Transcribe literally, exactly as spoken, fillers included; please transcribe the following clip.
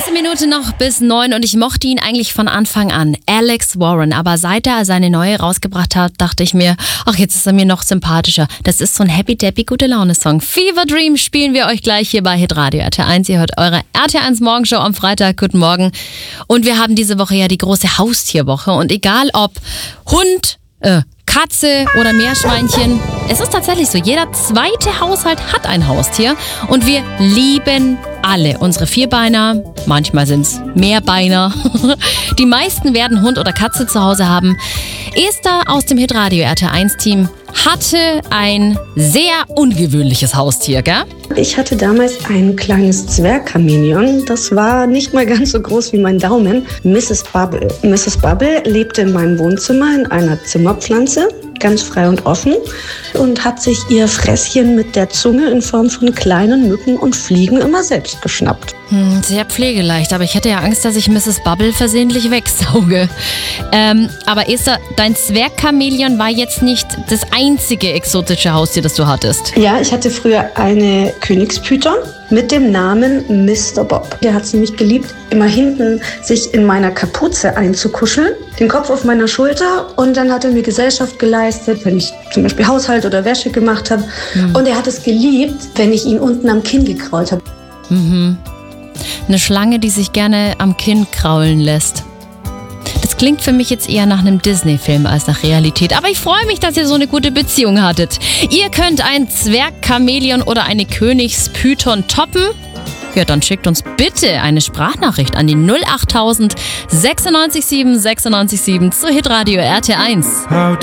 achtzehn Minuten noch bis neun und ich mochte ihn eigentlich von Anfang an, Alex Warren. Aber seit er seine neue rausgebracht hat, dachte ich mir, ach, jetzt ist er mir noch sympathischer. Das ist so ein Happy-Deppy Gute-Laune-Song. Fever Dream spielen wir euch gleich hier bei Hitradio R T eins. Ihr hört eure R T eins Morgenshow am Freitag. Guten Morgen. Und wir haben diese Woche ja die große Haustierwoche. Und egal ob Hund, äh, Katze oder Meerschweinchen. Es ist tatsächlich so, jeder zweite Haushalt hat ein Haustier und wir lieben alle unsere Vierbeiner, manchmal sind es Mehrbeiner. Die meisten werden Hund oder Katze zu Hause haben. Esther aus dem Hitradio R T eins Team hatte ein sehr ungewöhnliches Haustier, gell? Ich hatte damals ein kleines Zwergchamäleon. Das war nicht mal ganz so groß wie mein Daumen. Misses Bubble. Misses Bubble lebte in meinem Wohnzimmer in einer Zimmerpflanze, ganz frei und offen, und hat sich ihr Fresschen mit der Zunge in Form von kleinen Mücken und Fliegen immer selbst geschnappt. Hm, sehr pflegeleicht, aber ich hätte ja Angst, dass ich Misses Bubble versehentlich wegsauge. Ähm, aber Esther, dein Zwergchamäleon war jetzt nicht das einzige exotische Haustier, das du hattest. Ja, ich hatte früher eine Königspython mit dem Namen Mister Bob. Der hat es nämlich geliebt, immer hinten sich in meiner Kapuze einzukuscheln, den Kopf auf meiner Schulter, und dann hat er mir Gesellschaft geleistet, wenn ich zum Beispiel Haushalt oder Wäsche gemacht habe. Mhm. Und er hat es geliebt, wenn ich ihn unten am Kinn gekrault habe. Mhm. Eine Schlange, die sich gerne am Kinn kraulen lässt. Das klingt für mich jetzt eher nach einem Disney-Film als nach Realität. Aber ich freue mich, dass ihr so eine gute Beziehung hattet. Ihr könnt ein Zwergchamäleon oder eine Königspython toppen. Ja, dann schickt uns bitte eine Sprachnachricht an die null achttausend sechsundneunzig sieben sechsundneunzig sieben zu Hitradio R T eins.